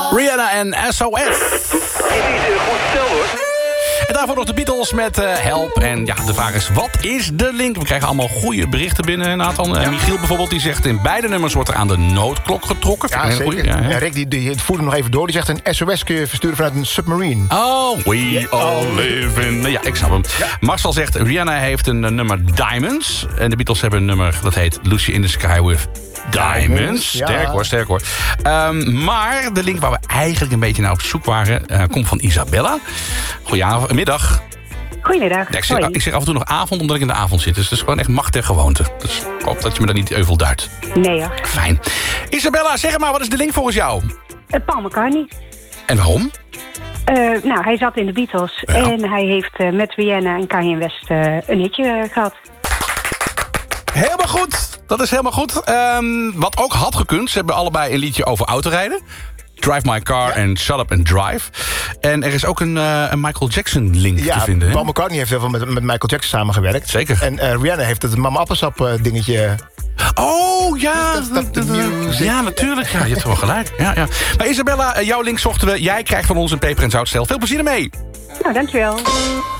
Rihanna en SOS. Dit is een goed stel, hoor. En daarvoor nog de Beatles met Help. En ja, de vraag is, wat is de link? We krijgen allemaal goede berichten binnen, Nathan. Michiel bijvoorbeeld, die zegt... in beide nummers wordt er aan de noodklok getrokken. Ja, zeker. Goeie, ja. Rick, die voerde nog even door. Die zegt, een SOS kun je versturen vanuit een submarine. Oh, we all live in... Ja, ik snap hem. Ja. Marcel zegt, Rihanna heeft een nummer Diamonds. En de Beatles hebben een nummer dat heet Lucy in the Sky with Diamonds. Ja. Sterk hoor. Maar de link waar we eigenlijk een beetje naar op zoek waren... komt van Isabella. Goedemiddag. Goedemiddag. Ja, ik zeg af en toe nog avond, omdat ik in de avond zit. Dus het is gewoon echt macht der gewoonte. Dus ik hoop dat je me daar niet euvel duidt. Nee hoor. Fijn. Isabella, zeg maar, wat is de link volgens jou? Paul McCartney. En waarom? Nou, hij zat in de Beatles. Ja. En hij heeft met Rihanna en Kanye West een hitje gehad. Helemaal goed. Dat is helemaal goed. Wat ook had gekund, ze hebben allebei een liedje over autorijden. Drive My Car en Shut Up and Drive. En er is ook een Michael Jackson link te vinden. Hè? Paul McCartney heeft heel veel met Michael Jackson samengewerkt. Zeker. En Rihanna heeft het Mama Appelsap dingetje... Oh, ja. de music. Ja, natuurlijk. Ja, je hebt gewoon gelijk. Ja. Maar Isabella, jouw link zochten we. Jij krijgt van ons een peper- en zoutstel. Veel plezier ermee. Nou, dankjewel.